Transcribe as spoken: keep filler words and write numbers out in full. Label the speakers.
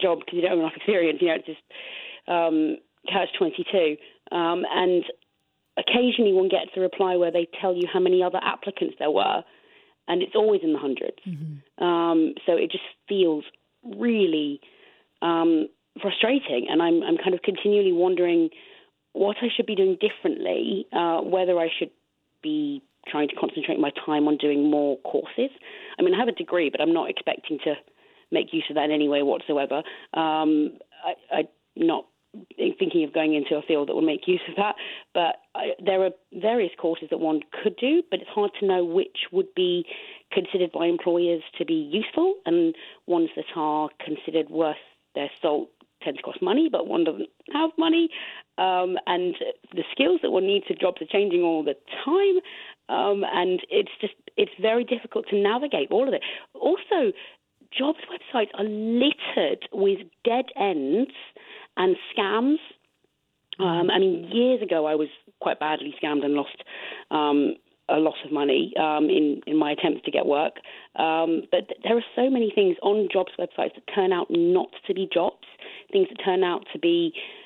Speaker 1: job because you don't have enough experience. You know, it's just um, catch twenty-two. Um, and occasionally one gets a reply where they tell you how many other applicants there were, and it's always in the hundreds. Mm-hmm. Um, so it just feels really um, frustrating, and I'm, I'm kind of continually wondering what I should be doing differently, uh, whether I should be trying to concentrate my time on doing more courses. I mean, I have a degree, but I'm not expecting to make use of that in any way whatsoever. Um, I, I'm not thinking of going into a field that will make use of that, but I, there are various courses that one could do, but it's hard to know which would be considered by employers to be useful, and ones that are considered worth their salt tend to cost money, but one doesn't have money. Um, and the skills that one needs for jobs are changing all the time. Um, and it's just, it's very difficult to navigate all of it. Also, jobs websites are littered with dead ends and scams. Um, I mean, years ago, I was quite badly scammed and lost um, a lot of money um, in, in my attempts to get work. Um, but th- there are so many things on jobs websites that turn out not to be jobs, things that turn out to be